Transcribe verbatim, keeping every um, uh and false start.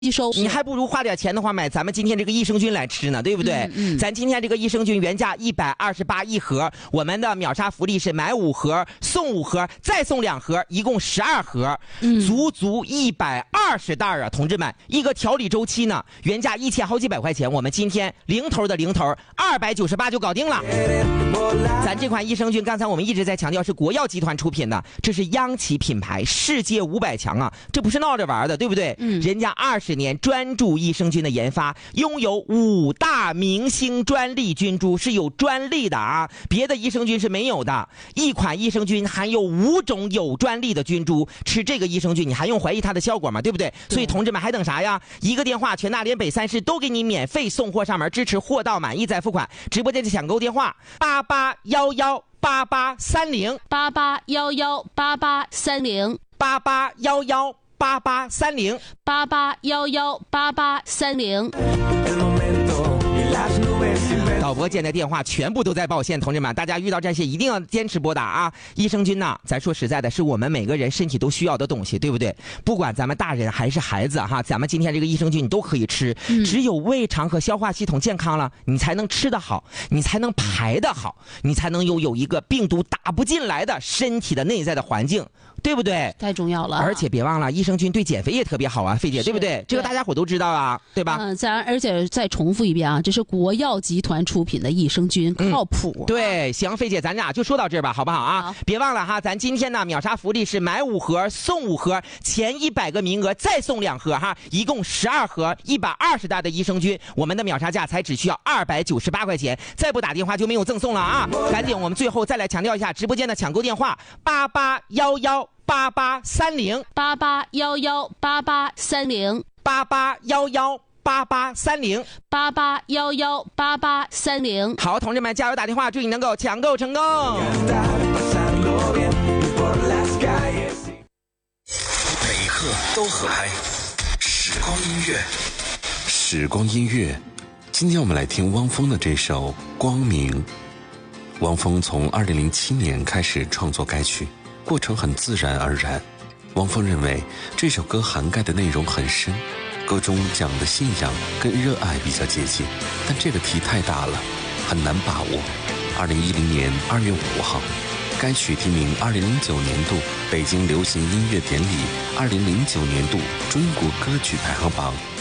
吸收， 你还不如花点钱的话买咱们今天这个益生菌来吃呢，对不对？嗯嗯、咱今天这个益生菌原价一百二十八一盒，我们的秒杀福利是买五盒送五盒，再送两盒，一共十二盒，嗯、足足一百二十袋啊！同志们，一个调理周期呢，原价一千好几百块钱，我们今天零头的零头二百九十八就搞定了。咱这款益生菌，刚才我们一直在强调是国药集团出品的，这是央企品牌，世界五百强啊，这不是闹着玩的，对不对？嗯，人家二十年专注益生菌的研发，拥有五大明星专利菌株，是有专利的啊，别的益生菌是没有的。一款益生菌含有五种有专利的菌株，吃这个益生菌你还用怀疑它的效果吗？对不对？所以同志们还等啥呀？一个电话，全大连北三市都给你免费送货上门，支持货到满意再付款。直播间的抢购电话八八幺幺八八三零八八幺幺八八三零八八幺幺八八三零八八幺幺八八三零。 导播间的电话全部都在报线，同志们，大家遇到这些一定要坚持拨打啊！益生菌呢，咱说实在的，是我们每个人身体都需要的东西，对不对？不管咱们大人还是孩子哈，咱们今天这个益生菌你都可以吃。嗯、只有胃肠和消化系统健康了，你才能吃得好，你才能排得好，你才能拥有一个病毒打不进来的身体的内在的环境。对不对？ 太重要了。 而且别忘了，益生菌对减肥也特别好啊，费姐，对不对？这个大家伙都知道啊，对吧？ 嗯，咱而且再重复一遍啊，这是国药集团出品的益生菌，靠谱、啊嗯。对，行，费姐，咱俩就说到这儿吧，好不好啊？好，别忘了哈，咱今天呢秒杀福利是买五盒送五盒，前一百个名额再送两盒哈，一共十二盒，一百二十袋的益生菌，我们的秒杀价才只需要二百九十八块钱，再不打电话就没有赠送了啊！赶紧，我们最后再来强调一下直播间的抢购电话八八幺幺。八八三零八八幺幺八八三零八八幺幺八八三零八八幺幺八八三零。 好，同志们加油打电话，祝你能够抢购成功。 每一刻都很嗨，时光音乐，时光音乐。今天我们来听汪峰的这首《光明》。汪峰从二零零七年开始创作该曲。过程很自然而然，汪峰认为这首歌涵盖的内容很深，歌中讲的信仰跟热爱比较接近，但这个题太大了，很难把握。二零一零年二月五号，该曲提名二零零九年度北京流行音乐典礼二零零九年度中国歌曲排行榜